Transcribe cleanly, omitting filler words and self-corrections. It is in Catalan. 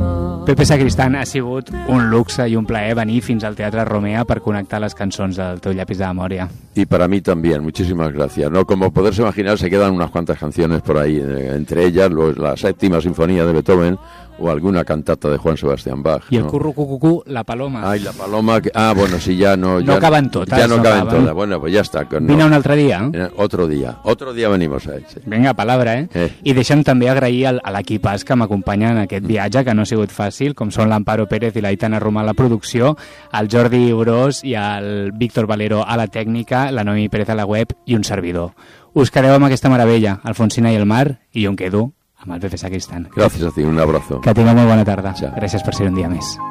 Pepe Sacristán, ha sigut un luxe y un plaer venir fins al Teatre Romea per connectar les cançons del teu llapis de memòria. Y para mí también, muchísimas gracias. No, como poderse imaginar, se quedan unas cuantas canciones por ahí, entre ellas la séptima sinfonía de Beethoven o alguna cantata de Juan Sebastián Bach. Y el currucucucú, la paloma. Ay, la paloma. Bueno, sí, ya no... No caben totes. Ya no caben todas. Bueno, pues ya está. Vine un altre dia. Otro día venimos a ell. Sí. Vinga, palabra, I deixa'm també agrair a l'equipàs que m'acompanya en aquest viatge, que no ha sigut fàcil, com són l'Amparo Pérez i l'Aitana Romà a la producció, el Jordi Urós i el Víctor Valero a la tècnica, la Noemi Pérez a la web i un servidor. Us quedeu amb aquesta meravella, Alfonsina i el mar, i jo em quedo amb el Pepe Sacristán. Gracias a ti, un abrazo. Que tingueu molt bona tarda. Chao. Gràcies per ser un dia més.